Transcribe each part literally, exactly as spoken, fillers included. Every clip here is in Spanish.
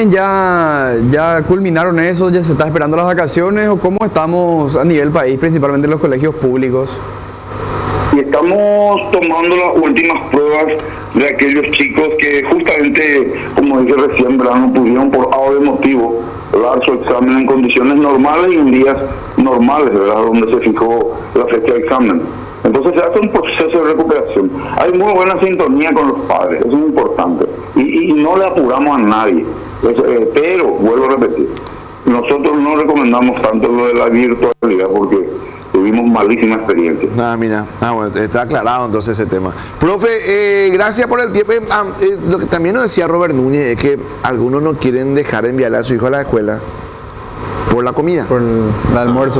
examen ya, ya culminaron eso, ya se está esperando las vacaciones, o cómo estamos a nivel país, principalmente en los colegios públicos? Y estamos tomando las últimas pruebas de aquellos chicos que justamente, como dije recién, ¿verdad?, no pudieron por A o de motivo dar su examen en condiciones normales y en días normales, ¿verdad?, donde se fijó la fecha de examen. Entonces se hace un proceso de recuperación. Hay muy buena sintonía con los padres, eso es muy importante. Y, y no le apuramos a nadie. Eso, eh, pero, vuelvo a repetir, nosotros no recomendamos tanto lo de la virtualidad porque tuvimos malísima experiencia. Ah, mira, ah, bueno, está aclarado entonces ese tema. Profe, eh, gracias por el tiempo. Eh, ah, eh, lo que también nos decía Robert Núñez es que algunos no quieren dejar de enviar a su hijo a la escuela por la comida. Por el, el almuerzo.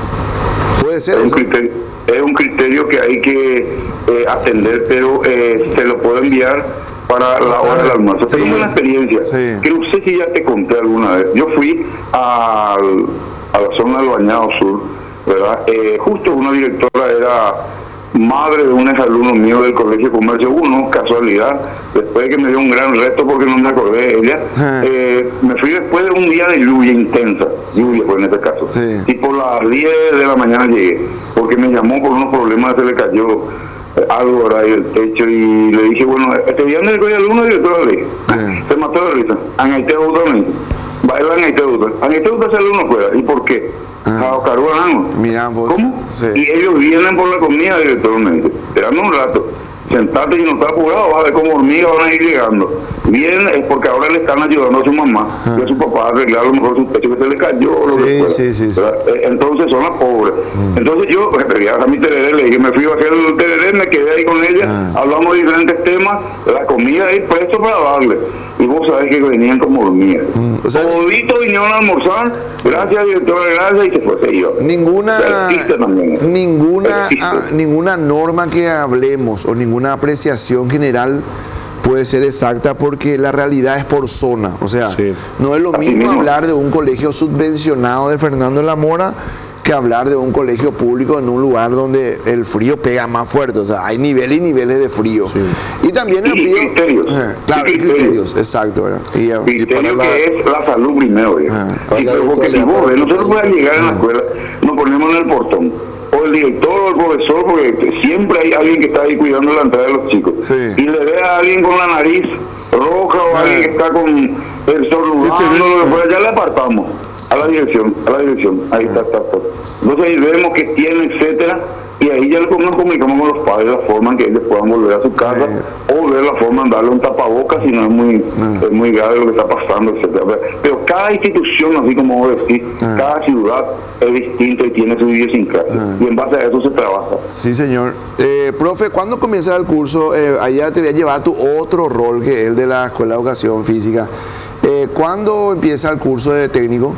Puede ser es eso. Un criterio, es un criterio que hay que eh, atender, pero eh, se lo puedo enviar para la hora del almuerzo. Sí. Tengo una experiencia, Sí. que no sé si ya te conté alguna vez. Yo fui al, a la zona del Bañado Sur, ¿verdad? Eh, justo una directora era madre de un exalumno mío del Colegio Comercio uno, casualidad, después de que me dio un gran reto porque no me acordé de ella. Eh, me fui después de un día de lluvia intensa, lluvia pues en este caso, Sí. y por las diez de la mañana llegué, porque me llamó por unos problemas, se le cayó eh, algo, ¿verdad?, ahí del techo, y le dije, bueno, este día me cogió alumno y directora le dije, Sí. se mató de risa, Angaité Butón, baila Angaité Butón, Angaité Butón es el uno fuera, ¿y por qué? Ah. A Mira, vos. ¿Cómo? Sí. Y ellos vienen por la comida, director me dice, esperando un rato, sentate y no está apurado, vas a ver cómo hormigas van a ir llegando. Vienen es porque ahora le están ayudando a su mamá y a su papá a arreglar a lo mejor su techo que se le cayó. Lo Sí, que fuera, sí, sí, sí. ¿verdad? Entonces son las pobres. Mm. Entonces yo, ya a mi tereré, le dije, me fui a hacer el tereré, me quedé ahí con ella, ah. hablamos de diferentes temas, la comida ahí presto para darle. Y vos sabés que venían como hormigas. Mm. O sea, todito vinieron a almorzar, gracias directora, gracias, y se fue seguido. Ninguna, ninguna, ah, ninguna norma que hablemos o ninguna apreciación general puede ser exacta porque la realidad es por zona. O sea, sí. no es lo mismo hablar de un colegio subvencionado de Fernando de la Mora que hablar de un colegio público en un lugar donde el frío pega más fuerte. O sea, hay niveles y niveles de frío. Sí. Y también el frío... Y criterios. Eh, claro, y criterios. criterios, exacto. ¿verdad? Y, criterio y que la... es la salud primero. Ah, y porque si vos ves, nosotros podemos llegar a la escuela, nos ponemos en el portón, o el director o el profesor, porque siempre hay alguien que está ahí cuidando la entrada de los chicos. Sí. Y le ve a alguien con la nariz roja o ah. alguien que está con el sornudando, ya le apartamos a la dirección, a la dirección, ahí está, está, está. Entonces ahí vemos que tiene, etcétera, y ahí ya nos comunicamos con los padres la forma en que ellos puedan volver a su casa, sí. o ver la forma de darle un tapabocas si no es muy, ah. es muy grave lo que está pasando, etcétera. Pero cada institución, así como vos decís, ah. cada ciudad es distinta y tiene su idiosincrasia, ah. y en base a eso se trabaja. Sí, señor. Eh, profe, ¿cuándo comienza el curso? Eh, allá te voy a llevar tu otro rol que es el de la Escuela de Educación Física. Eh, ¿Cuándo empieza el curso de técnico?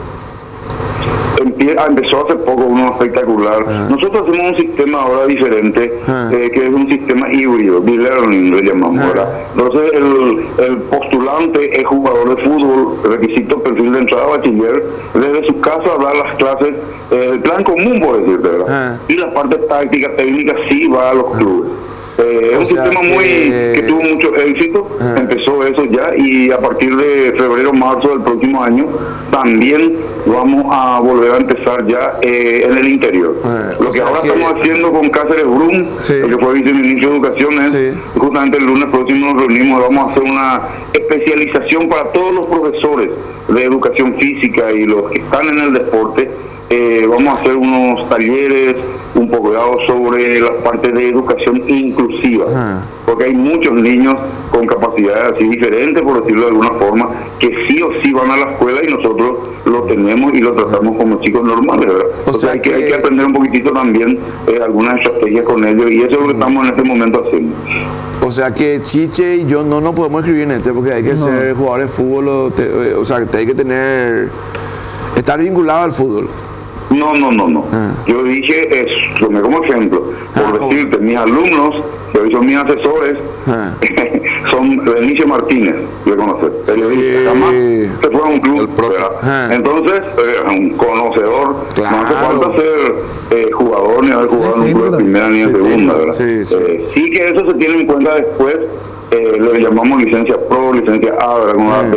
Empezó hace poco, uno espectacular. Ah. Nosotros hacemos un sistema ahora diferente, ah. eh, que es un sistema híbrido, B-Learning le llamamos ahora. Ah. Entonces el, el postulante es jugador de fútbol, requisito perfil de entrada bachiller, desde su casa da las clases, eh, el plan común por decirte, ¿verdad? Ah. Y la parte táctica, técnica sí va a los clubes. Eh, es un sistema que... muy que tuvo mucho éxito, ah. empezó eso ya, y a partir de febrero, marzo del próximo año también vamos a volver a empezar ya eh, en el interior. Ah, Lo que ahora que... estamos haciendo con Cáceres Brum, sí. que fue viceministro de Educación, es sí. justamente el lunes próximo nos reunimos, vamos a hacer una especialización para todos los profesores de educación física y los que están en el deporte. Eh, vamos a hacer unos talleres un poco sobre la parte de educación inclusiva, ah. porque hay muchos niños con capacidades así diferentes, por decirlo de alguna forma, que sí o sí van a la escuela y nosotros lo tenemos y lo tratamos como chicos normales, ¿verdad? O sea, hay que, hay que aprender un poquitito también eh, algunas estrategias con ellos, y eso es lo que estamos en este momento haciendo. O sea que Chiche y yo no nos podemos escribir en este porque hay que no. ser jugadores de fútbol, o, te, o sea, hay que tener, estar vinculado al fútbol. No, no, no, no. Ah. Yo dije, es, tomé como ejemplo, por ah, decirte, mis alumnos, que hoy son mis asesores, ah. son Benicio Martínez, de conocer, periodista, sí. jamás se fue a un club, ah. entonces, eh, un conocedor, claro. no hace falta ser eh, jugador ni haber jugado en un club de primera ni de sí, segunda, ¿verdad? Sí, sí. Eh, sí que eso se tiene en cuenta después. Eh, le llamamos licencia pro, licencia A, ¿verdad? Con la A P